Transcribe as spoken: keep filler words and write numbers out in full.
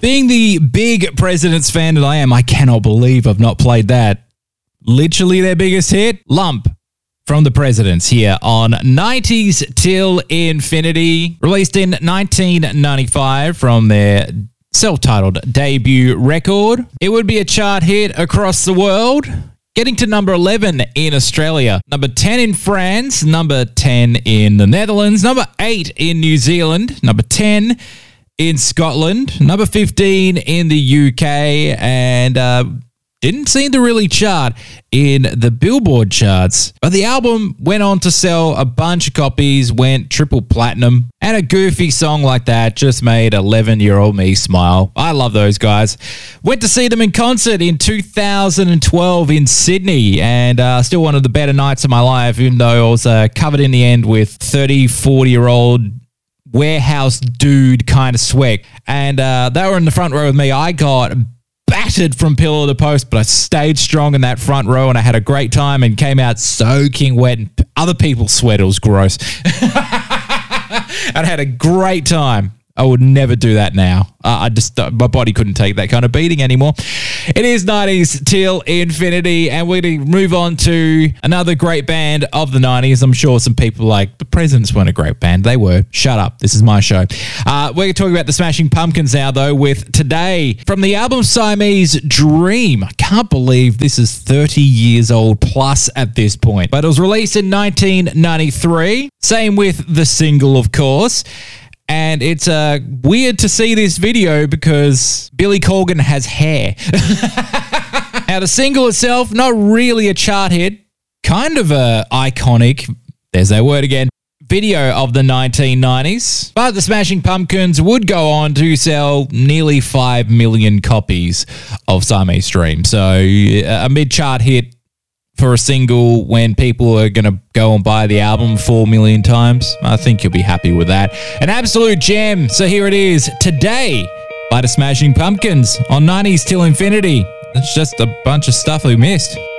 Being the big Presidents fan that I am, I cannot believe I've not played that. Literally their biggest hit, Lump from the Presidents here on nineties Till Infinity, released in nineteen ninety-five from their self-titled debut record. It would be a chart hit across the world, getting to number eleven in Australia, number ten in France, number ten in the Netherlands, number eight in New Zealand, number ten in Scotland, number fifteen in the U K, and uh, didn't seem to really chart in the Billboard charts. But the album went on to sell a bunch of copies, went triple platinum, and a goofy song like that just made eleven-year-old me smile. I love those guys. Went to see them in concert in two thousand twelve in Sydney, and uh, still one of the better nights of my life, even though I was uh, covered in the end with thirty, forty-year-old warehouse dude kind of sweat. And uh, they were in the front row with me. I got battered from pillar to post, but I stayed strong in that front row, and I had a great time and came out soaking wet, and other people's sweat. It was gross. And I had a great time. I would never do that now. Uh, I just, uh, my body couldn't take that kind of beating anymore. It is nineties Till Infinity, and we're going to move on to another great band of the nineties. I'm sure some people are like, the Presidents weren't a great band. They were. Shut up. This is my show. Uh, we're going to talk about the Smashing Pumpkins now, though, with Today from the album Siamese Dream. I can't believe this is thirty years old plus at this point, but it was released in nineteen ninety-three. Same with the single, of course. And it's uh, weird to see this video because Billy Corgan has hair. Now, the single itself, not really a chart hit, kind of a iconic, there's that word again, video of the nineteen nineties. But the Smashing Pumpkins would go on to sell nearly five million copies of Siamese Dream. So a mid-chart hit for a single when people are going to go and buy the album four million times. I think you'll be happy with that. An absolute gem. So here it is, Today by the Smashing Pumpkins on nineties Till Infinity. It's just a bunch of stuff we missed.